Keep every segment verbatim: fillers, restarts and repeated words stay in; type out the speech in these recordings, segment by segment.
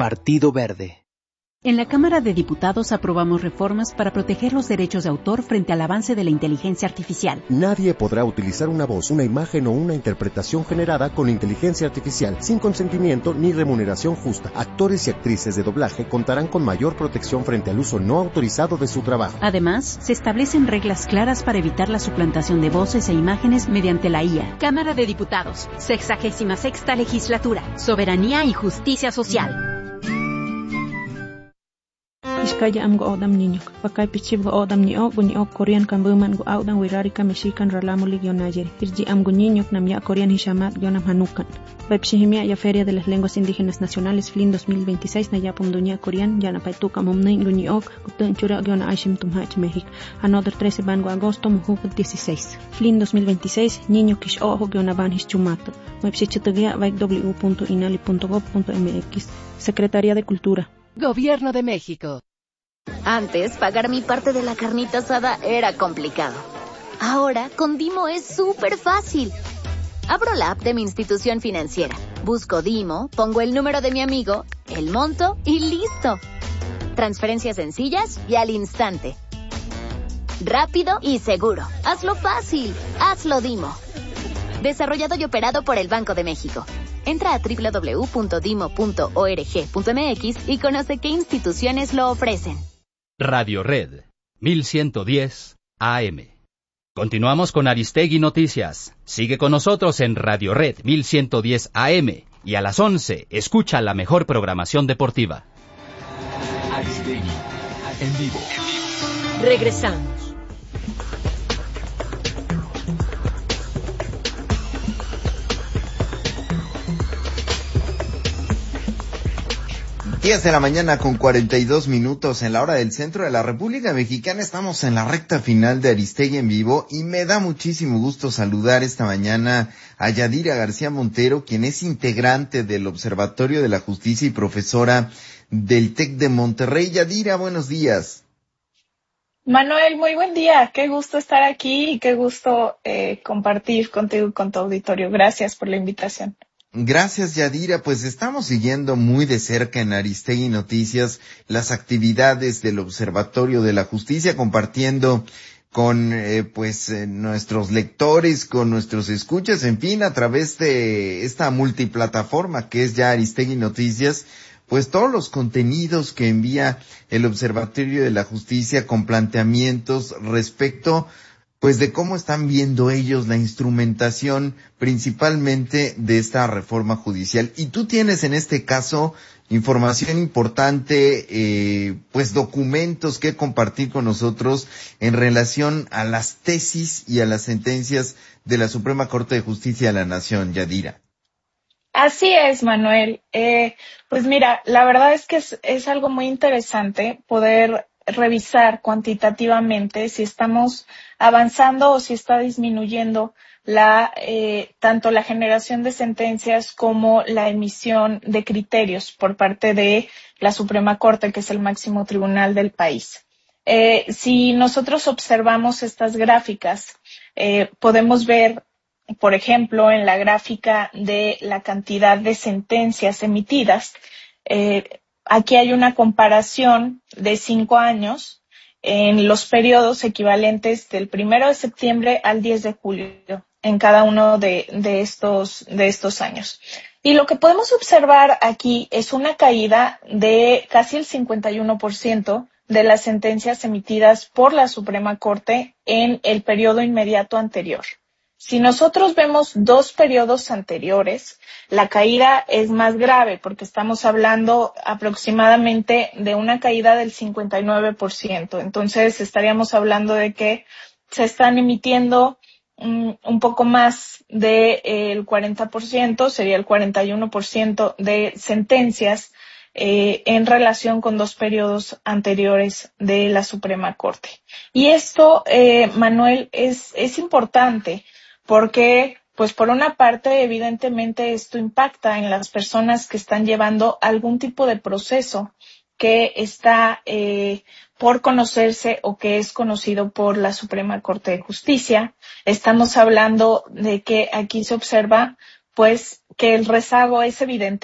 Partido Verde. En la Cámara de Diputados aprobamos reformas para proteger los derechos de autor frente al avance de la inteligencia artificial. Nadie podrá utilizar una voz, una imagen o una interpretación generada con inteligencia artificial sin consentimiento ni remuneración justa. Actores y actrices de doblaje contarán con mayor protección frente al uso no autorizado de su trabajo. Además, se establecen reglas claras para evitar la suplantación de voces e imágenes mediante la I A. Cámara de Diputados, sexagésima sexta legislatura, soberanía y justicia social. Iskaya am go odam niñok, pakay pichib go odam ni ok, ni ok Korean kambuman go odam wirarika mexican ralamulig yonayeri. Irji am go niñok nam ya Korean hishamat yonam hanukan. Baipshihimia ya Feria de las Lenguas Indígenas Nacionales F L I N dos mil veintiséis na ya pomduña Korean ya na paituka momnein go ni ok, gutun chura yona aishim tumhach México. Another trece ban go agosto mujuk dieciséis. F L I N dos mil veintiséis niño kish ojo yona ban hischumato. Baipshichitugia vaik w punto inali punto gov punto m x. Secretaría de Cultura. Gobierno de México. Antes, pagar mi parte de la carnita asada era complicado. Ahora, con Dimo es súper fácil. Abro la app de mi institución financiera, busco Dimo, pongo el número de mi amigo, el monto y listo. Transferencias sencillas y al instante. Rápido y seguro. Hazlo fácil. Hazlo Dimo. Desarrollado y operado por el Banco de México. Entra a doble u doble u doble u punto dimo punto org punto m x y conoce qué instituciones lo ofrecen. Radio Red, mil ciento diez A M. Continuamos con Aristegui Noticias. Sigue con nosotros en Radio Red mil ciento diez A M y a las once escucha la mejor programación deportiva. Aristegui, en vivo. Regresamos. diez de la mañana con cuarenta y dos minutos en la hora del centro de la República Mexicana. Estamos en la recta final de Aristegui en vivo y me da muchísimo gusto saludar esta mañana a Yadira García Montero, quien es integrante del Observatorio de la Justicia y profesora del TEC de Monterrey. Yadira, buenos días. Manuel, muy buen día. Qué gusto estar aquí y qué gusto eh, compartir contigo y con tu auditorio. Gracias por la invitación. Gracias, Yadira. Pues estamos siguiendo muy de cerca en Aristegui Noticias las actividades del Observatorio de la Justicia, compartiendo con eh, pues eh, nuestros lectores, con nuestros escuchas, en fin, a través de esta multiplataforma que es ya Aristegui Noticias, pues todos los contenidos que envía el Observatorio de la Justicia con planteamientos respecto pues de cómo están viendo ellos la instrumentación principalmente de esta reforma judicial. Y tú tienes en este caso información importante, eh, pues documentos que compartir con nosotros en relación a las tesis y a las sentencias de la Suprema Corte de Justicia de la Nación, Yadira. Así es, Manuel. Eh, pues mira, la verdad es que es, es algo muy interesante poder revisar cuantitativamente si estamos avanzando o si está disminuyendo la eh, tanto la generación de sentencias como la emisión de criterios por parte de la Suprema Corte, que es el máximo tribunal del país. Eh, si nosotros observamos estas gráficas, eh, podemos ver, por ejemplo, en la gráfica de la cantidad de sentencias emitidas, eh, aquí hay una comparación de cinco años en los periodos equivalentes del primero de septiembre al diez de julio en cada uno de, de estos, de estos años. Y lo que podemos observar aquí es una caída de casi el cincuenta y uno por ciento de las sentencias emitidas por la Suprema Corte en el periodo inmediato anterior. Si nosotros vemos dos periodos anteriores, la caída es más grave porque estamos hablando aproximadamente de una caída del cincuenta y nueve por ciento. Entonces estaríamos hablando de que se están emitiendo um, un poco más del eh, cuarenta por ciento, sería el cuarenta y uno por ciento de sentencias eh, en relación con dos periodos anteriores de la Suprema Corte. Y esto, eh, Manuel, es, es importante. Porque, pues por una parte, evidentemente esto impacta en las personas que están llevando algún tipo de proceso que está eh, por conocerse o que es conocido por la Suprema Corte de Justicia. Estamos hablando de que aquí se observa, pues, que el rezago es evidente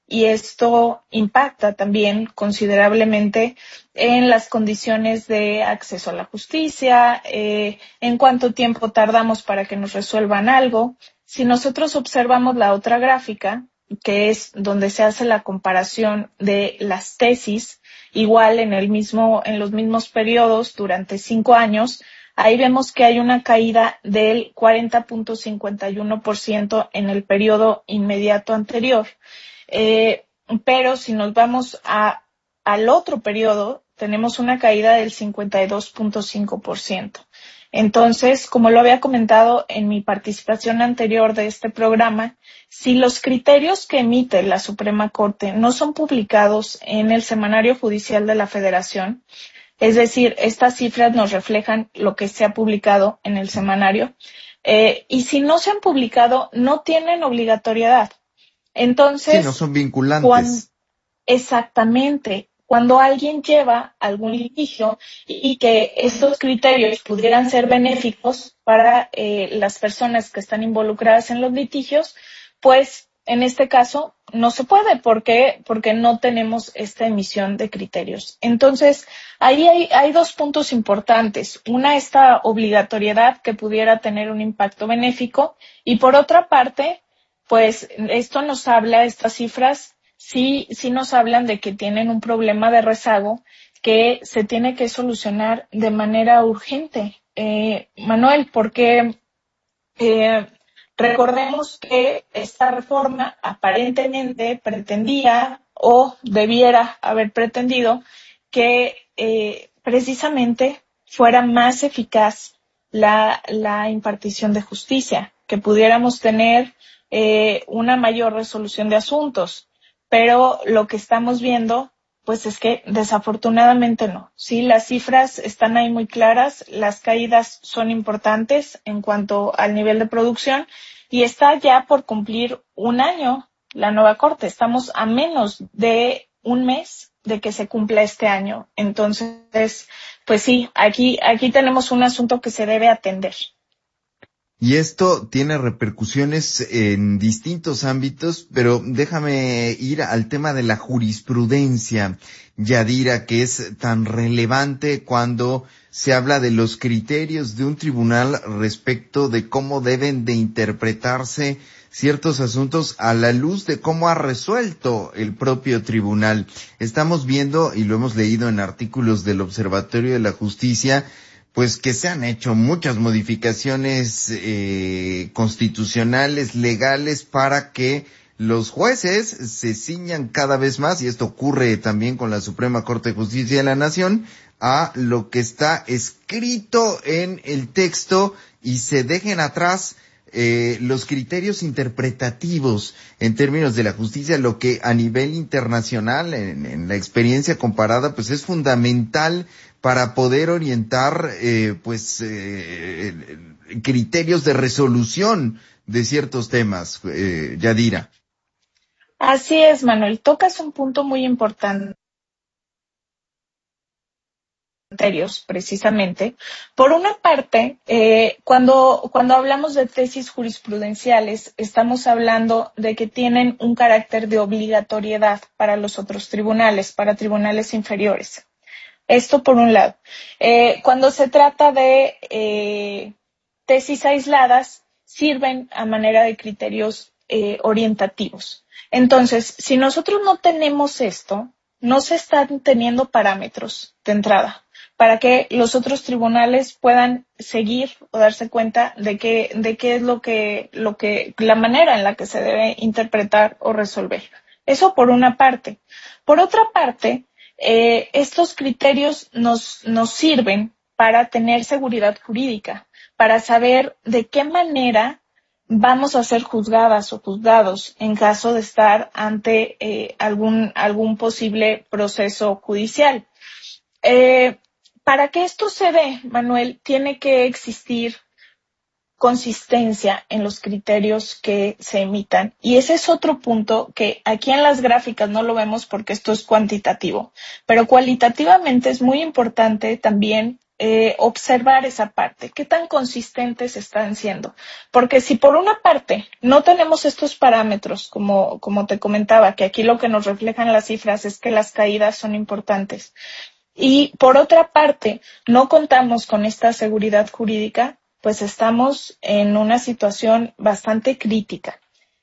y esto impacta también considerablemente en las condiciones de acceso a la justicia, eh, en cuánto tiempo tardamos para que nos resuelvan algo. Si nosotros observamos la otra gráfica, que es donde se hace la comparación de las tesis, igual en el mismo, en los mismos periodos durante cinco años, ahí vemos que hay una caída del cuarenta punto cincuenta y uno por ciento en el periodo inmediato anterior. Eh, pero si nos vamos a, al otro periodo, tenemos una caída del cincuenta y dos punto cinco por ciento. Entonces, como lo había comentado en mi participación anterior de este programa, si los criterios que emite la Suprema Corte no son publicados en el Semanario Judicial de la Federación, es decir, estas cifras nos reflejan lo que se ha publicado en el semanario, eh, y si no se han publicado, no tienen obligatoriedad. Entonces, sí, no son vinculantes. Cuando, exactamente. Cuando alguien lleva algún litigio y que estos criterios pudieran ser benéficos para eh, las personas que están involucradas en los litigios, pues en este caso no se puede. ¿Por qué? Porque no tenemos esta emisión de criterios. Entonces, ahí hay, hay dos puntos importantes. Una, esta obligatoriedad que pudiera tener un impacto benéfico, y por otra parte, pues esto nos habla, estas cifras, sí, sí nos hablan de que tienen un problema de rezago que se tiene que solucionar de manera urgente. Eh, Manuel, porque eh, recordemos que esta reforma aparentemente pretendía o debiera haber pretendido que eh, precisamente fuera más eficaz la, la impartición de justicia, que pudiéramos tener eh, una mayor resolución de asuntos. Pero lo que estamos viendo, pues es que desafortunadamente no. Sí, las cifras están ahí muy claras, las caídas son importantes en cuanto al nivel de producción y está ya por cumplir un año la nueva Corte. Estamos a menos de un mes de que se cumpla este año. Entonces, pues sí, aquí, aquí tenemos un asunto que se debe atender. Y esto tiene repercusiones en distintos ámbitos, pero déjame ir al tema de la jurisprudencia, Yadira, que es tan relevante cuando se habla de los criterios de un tribunal respecto de cómo deben de interpretarse ciertos asuntos a la luz de cómo ha resuelto el propio tribunal. Estamos viendo, y lo hemos leído en artículos del Observatorio de la Justicia, pues que se han hecho muchas modificaciones eh, constitucionales, legales, para que los jueces se ciñan cada vez más, y esto ocurre también con la Suprema Corte de Justicia de la Nación, a lo que está escrito en el texto y se dejen atrás eh, los criterios interpretativos en términos de la justicia, lo que a nivel internacional, en, en la experiencia comparada, pues es fundamental para poder orientar eh, pues eh, criterios de resolución de ciertos temas, eh, Yadira. Así es, Manuel. Tocas un punto muy importante. Precisamente. Por una parte, eh, cuando, cuando hablamos de tesis jurisprudenciales, estamos hablando de que tienen un carácter de obligatoriedad para los otros tribunales, para tribunales inferiores. Esto por un lado. Eh, cuando se trata de eh, tesis aisladas, sirven a manera de criterios eh, orientativos. Entonces, si nosotros no tenemos esto, no se están teniendo parámetros de entrada para que los otros tribunales puedan seguir o darse cuenta de qué, de qué es lo que, lo que, la manera en la que se debe interpretar o resolver. Eso por una parte. Por otra parte, Eh, estos criterios nos, nos sirven para tener seguridad jurídica, para saber de qué manera vamos a ser juzgadas o juzgados en caso de estar ante eh, algún, algún posible proceso judicial. Eh, para que esto se dé, Manuel, tiene que existir consistencia en los criterios que se emitan. Y ese es otro punto que aquí en las gráficas no lo vemos porque esto es cuantitativo, pero cualitativamente es muy importante también eh, observar esa parte, qué tan consistentes están siendo. Porque si por una parte no tenemos estos parámetros, como, como te comentaba, que aquí lo que nos reflejan las cifras es que las caídas son importantes, y por otra parte no contamos con esta seguridad jurídica, pues estamos en una situación bastante crítica.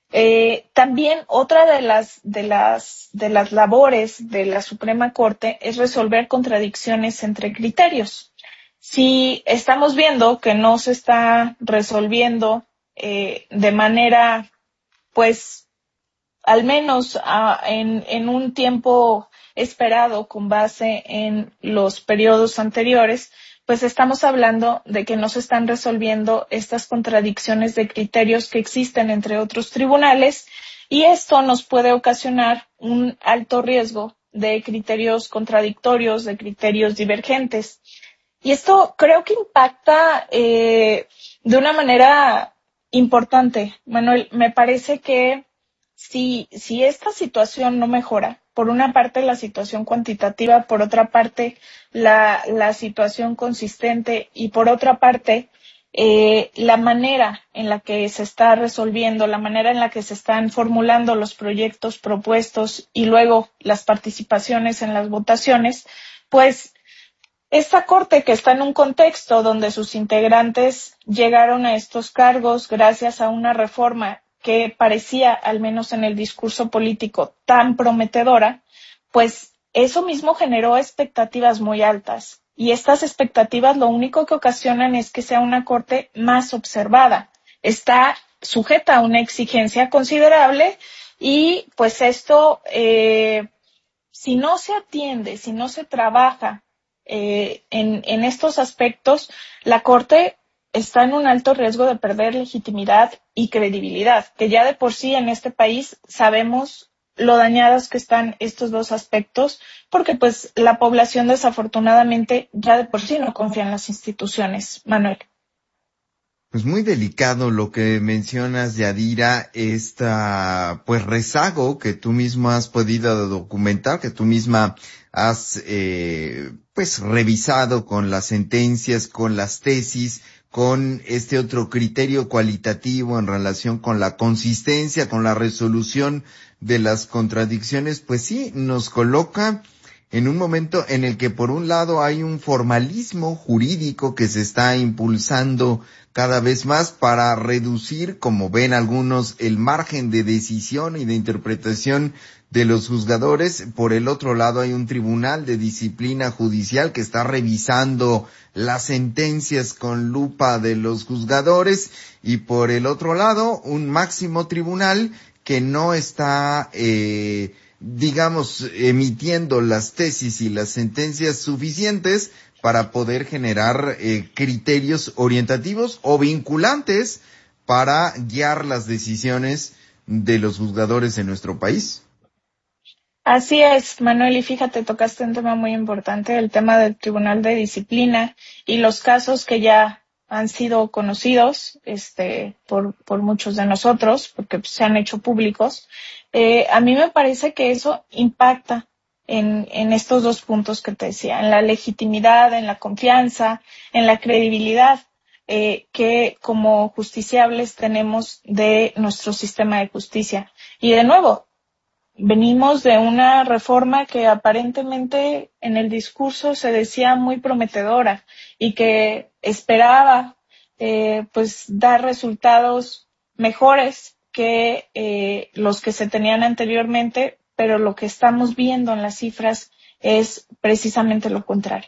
Eh, también otra de las, de las, de las labores de la Suprema Corte es resolver contradicciones entre criterios. Si estamos viendo que no se está resolviendo eh, de manera, pues, al menos a, en, en un tiempo esperado con base en los periodos anteriores, pues estamos hablando de que no se están resolviendo estas contradicciones de criterios que existen entre otros tribunales, y esto nos puede ocasionar un alto riesgo de criterios contradictorios, de criterios divergentes. Y esto creo que impacta eh, de una manera importante. Manuel, me parece que si, si esta situación no mejora, por una parte la situación cuantitativa, por otra parte la, la situación consistente y por otra parte eh, la manera en la que se está resolviendo, la manera en la que se están formulando los proyectos propuestos y luego las participaciones en las votaciones, pues esta Corte, que está en un contexto donde sus integrantes llegaron a estos cargos gracias a una reforma que parecía, al menos en el discurso político, tan prometedora, pues eso mismo generó expectativas muy altas. Y estas expectativas lo único que ocasionan es que sea una Corte más observada. Está sujeta a una exigencia considerable y pues esto, eh, si no se atiende, si no se trabaja eh, en, en estos aspectos, la Corte está en un alto riesgo de perder legitimidad y credibilidad, que ya de por sí en este país sabemos lo dañadas que están estos dos aspectos, porque pues la población desafortunadamente ya de por sí no confía en las instituciones. Manuel. Pues muy delicado lo que mencionas, Yadira, esta pues rezago que tú misma has podido documentar, que tú misma has eh, pues revisado con las sentencias, con las tesis, con este otro criterio cualitativo en relación con la consistencia, con la resolución de las contradicciones, pues sí, nos coloca en un momento en el que por un lado hay un formalismo jurídico que se está impulsando cada vez más para reducir, como ven algunos, el margen de decisión y de interpretación de los juzgadores. Por el otro lado hay un tribunal de disciplina judicial que está revisando las sentencias con lupa de los juzgadores, y por el otro lado un máximo tribunal que no está eh, digamos, emitiendo las tesis y las sentencias suficientes para poder generar eh, criterios orientativos o vinculantes para guiar las decisiones de los juzgadores en nuestro país. Así es, Manuel, y fíjate, tocaste un tema muy importante, el tema del Tribunal de Disciplina y los casos que ya han sido conocidos este, por, por muchos de nosotros, porque se han hecho públicos. Eh, a mí me parece que eso impacta en, en estos dos puntos que te decía, en la legitimidad, en la confianza, en la credibilidad eh, que como justiciables tenemos de nuestro sistema de justicia. Y de nuevo, venimos de una reforma que aparentemente en el discurso se decía muy prometedora y que esperaba eh, pues dar resultados mejores que eh, los que se tenían anteriormente, pero lo que estamos viendo en las cifras es precisamente lo contrario.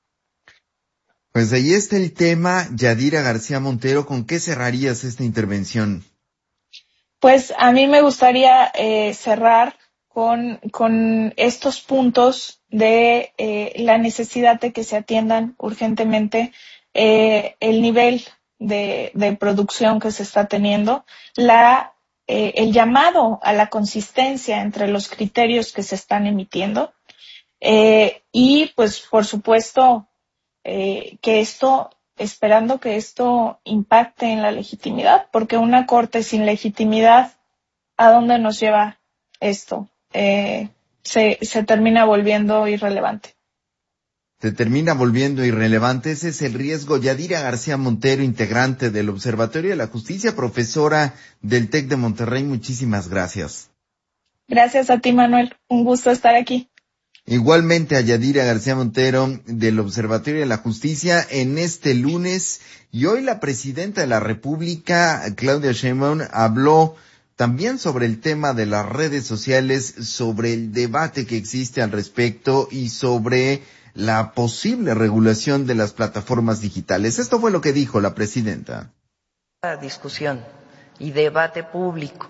Pues ahí está el tema. Yadira García Montero, ¿con qué cerrarías esta intervención? Pues a mí me gustaría eh, cerrar con, con estos puntos de eh, la necesidad de que se atiendan urgentemente eh, el nivel de, de producción que se está teniendo, la, eh, el llamado a la consistencia entre los criterios que se están emitiendo eh, y pues por supuesto eh, que esto esperando que esto impacte en la legitimidad, porque una corte sin legitimidad, ¿a dónde nos lleva esto? Eh, se, se termina volviendo irrelevante. te termina volviendo irrelevante. Ese es el riesgo. Yadira García Montero, integrante del Observatorio de la Justicia, profesora del TEC de Monterrey, muchísimas gracias. Gracias a ti, Manuel. Un gusto estar aquí. Igualmente a Yadira García Montero del Observatorio de la Justicia en este lunes. Y hoy la presidenta de la República, Claudia Sheinbaum, habló también sobre el tema de las redes sociales, sobre el debate que existe al respecto y sobre la posible regulación de las plataformas digitales. Esto fue lo que dijo la presidenta. Discusión y debate público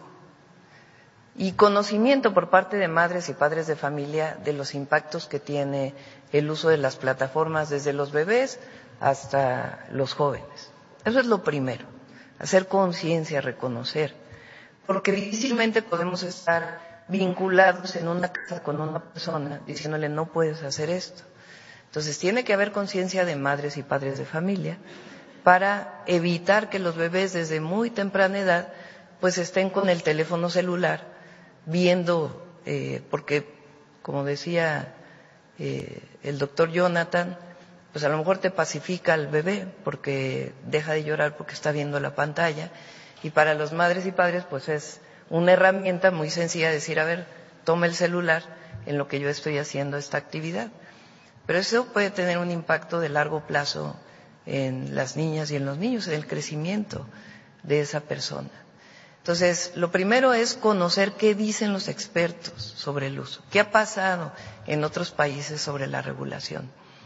y conocimiento por parte de madres y padres de familia de los impactos que tiene el uso de las plataformas desde los bebés hasta los jóvenes. Eso es lo primero, hacer conciencia, reconocer, porque difícilmente podemos estar vinculados en una casa con una persona diciéndole no puedes hacer esto. Entonces tiene que haber conciencia de madres y padres de familia para evitar que los bebés desde muy temprana edad pues estén con el teléfono celular viendo, eh, porque como decía eh, el doctor Jonathan, pues a lo mejor te pacifica al bebé porque deja de llorar porque está viendo la pantalla, y para los madres y padres pues es una herramienta muy sencilla de decir, a ver, toma el celular en lo que yo estoy haciendo esta actividad. Pero eso puede tener un impacto de largo plazo en las niñas y en los niños, en el crecimiento de esa persona. Entonces, lo primero es conocer qué dicen los expertos sobre el uso, qué ha pasado en otros países sobre la regulación.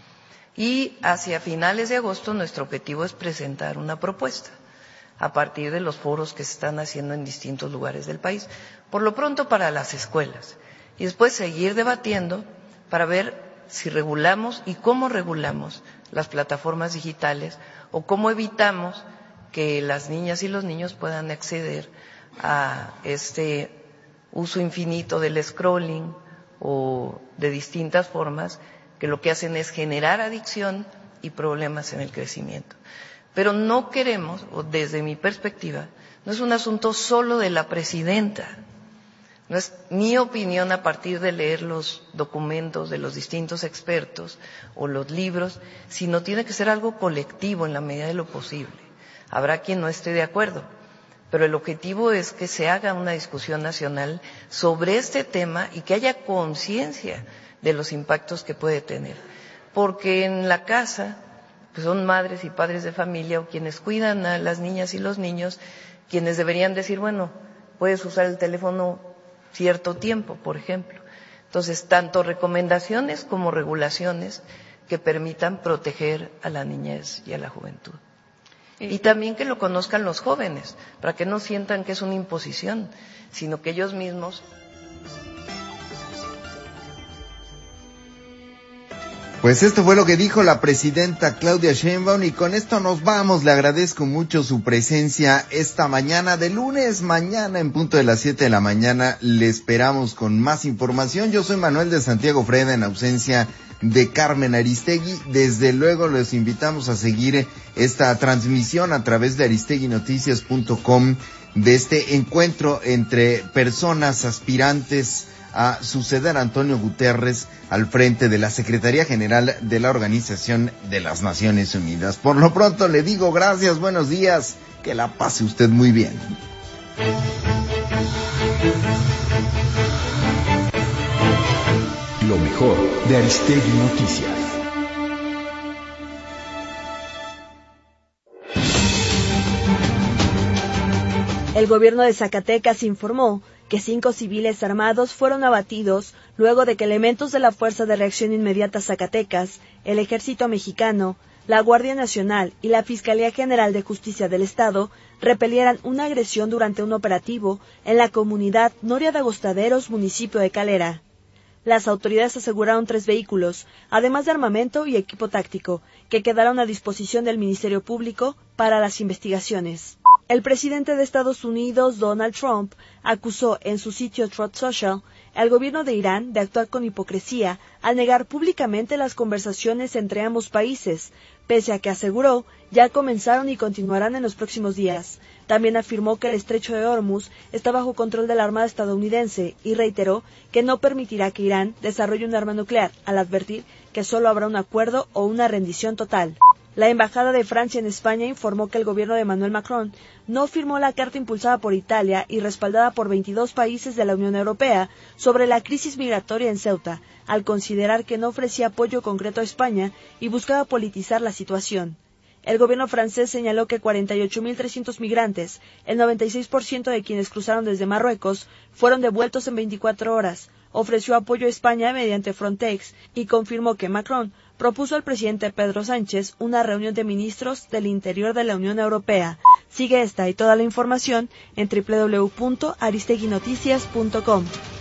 Y hacia finales de agosto nuestro objetivo es presentar una propuesta a partir de los foros que se están haciendo en distintos lugares del país, por lo pronto para las escuelas, y después seguir debatiendo para ver si regulamos y cómo regulamos las plataformas digitales o cómo evitamos que las niñas y los niños puedan acceder a este uso infinito del scrolling o de distintas formas que lo que hacen es generar adicción y problemas en el crecimiento. Pero no queremos, o desde mi perspectiva, no es un asunto solo de la presidenta, no es mi opinión a partir de leer los documentos de los distintos expertos o los libros, sino tiene que ser algo colectivo en la medida de lo posible. Habrá quien no esté de acuerdo, pero el objetivo es que se haga una discusión nacional sobre este tema y que haya conciencia de los impactos que puede tener. Porque en la casa pues son madres y padres de familia o quienes cuidan a las niñas y los niños, quienes deberían decir, bueno, puedes usar el teléfono cierto tiempo, por ejemplo. Entonces, tanto recomendaciones como regulaciones que permitan proteger a la niñez y a la juventud. Y también que lo conozcan los jóvenes, para que no sientan que es una imposición, sino que ellos mismos. Pues esto fue lo que dijo la presidenta Claudia Sheinbaum, y con esto nos vamos. Le agradezco mucho su presencia esta mañana de lunes. Mañana en punto de las siete de la mañana le esperamos con más información. Yo soy Manuel de Santiago Freda, en ausencia de Carmen Aristegui. Desde luego les invitamos a seguir esta transmisión a través de aristegui noticias punto com de este encuentro entre personas aspirantes a suceder a Antonio Guterres al frente de la Secretaría General de la Organización de las Naciones Unidas. Por lo pronto le digo gracias, buenos días, que la pase usted muy bien. Lo mejor de Aristegui Noticias. El gobierno de Zacatecas informó que cinco civiles armados fueron abatidos luego de que elementos de la Fuerza de Reacción Inmediata Zacatecas, el Ejército Mexicano, la Guardia Nacional y la Fiscalía General de Justicia del Estado repelieran una agresión durante un operativo en la comunidad Noria de Agostaderos, municipio de Calera. Las autoridades aseguraron tres vehículos, además de armamento y equipo táctico, que quedaron a disposición del Ministerio Público para las investigaciones. El presidente de Estados Unidos, Donald Trump, acusó en su sitio Truth Social el gobierno de Irán de actuar con hipocresía al negar públicamente las conversaciones entre ambos países, pese a que aseguró ya comenzaron y continuarán en los próximos días. También afirmó que el estrecho de Hormuz está bajo control de la Armada estadounidense y reiteró que no permitirá que Irán desarrolle un arma nuclear, al advertir que solo habrá un acuerdo o una rendición total. La Embajada de Francia en España informó que el gobierno de Emmanuel Macron no firmó la carta impulsada por Italia y respaldada por veintidós países de la Unión Europea sobre la crisis migratoria en Ceuta, al considerar que no ofrecía apoyo concreto a España y buscaba politizar la situación. El gobierno francés señaló que cuarenta y ocho mil trescientos migrantes, el noventa y seis por ciento de quienes cruzaron desde Marruecos, fueron devueltos en veinticuatro horas. Ofreció apoyo a España mediante Frontex y confirmó que Macron propuso al presidente Pedro Sánchez una reunión de ministros del Interior de la Unión Europea. Sigue esta y toda la información en doble u doble u doble u punto aristegui noticias punto com.